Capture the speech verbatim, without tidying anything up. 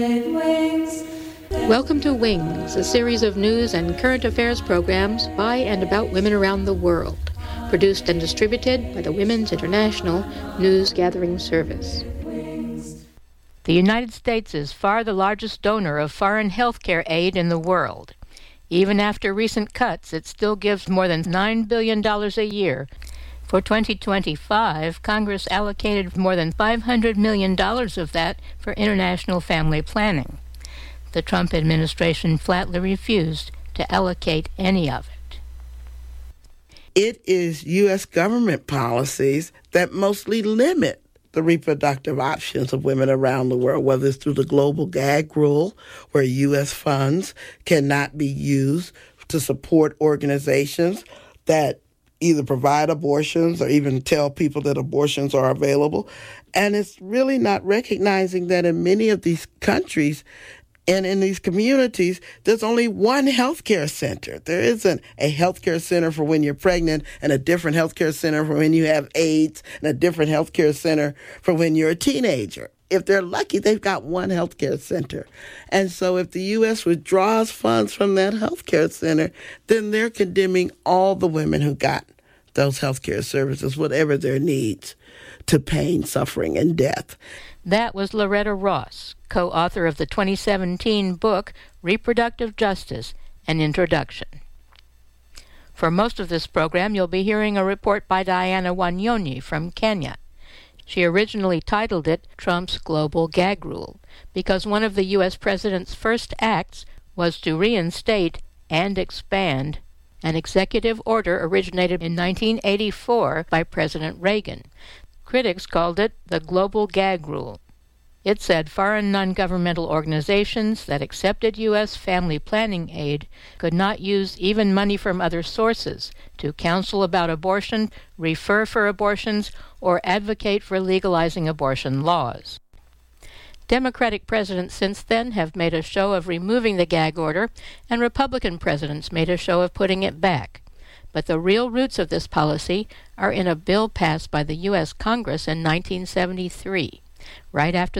Welcome to Wings, a series of news and current affairs programs by and about women around the world, produced and distributed by the Women's International News Gathering Service. The United States is far the largest donor of foreign healthcare aid in the world. Even after recent cuts, it still gives more than nine billion dollars a year. For twenty twenty-five, Congress allocated more than five hundred million dollars of that for international family planning. The Trump administration flatly refused to allocate any of it. It is U S government policies that mostly limit the reproductive options of women around the world, whether it's through the global gag rule, where U S funds cannot be used to support organizations that either provide abortions or even tell people that abortions are available. And it's really not recognizing that in many of these countries and in these communities, there's only one healthcare center. There isn't a healthcare center for when you're pregnant and a different healthcare center for when you have AIDS and a different healthcare center for when you're a teenager. If they're lucky, they've got one healthcare center. And so if the U S withdraws funds from that healthcare center, then they're condemning all the women who got those healthcare services, whatever their needs, to pain, suffering, and death. That was Loretta Ross, co-author of the twenty seventeen book, Reproductive Justice, An Introduction. For most of this program, you'll be hearing a report by Diana Wanyonyi from Kenya. She originally titled it Trump's Global Gag Rule, because one of the U S president's first acts was to reinstate and expand an executive order originated in nineteen eighty-four by President Reagan. Critics called it the Global Gag Rule. It said foreign non-governmental organizations that accepted U S family planning aid could not use even money from other sources to counsel about abortion, refer for abortions, or advocate for legalizing abortion laws. Democratic presidents since then have made a show of removing the gag order, and Republican presidents made a show of putting it back. But the real roots of this policy are in a bill passed by the U S Congress in nineteen seventy-three, right after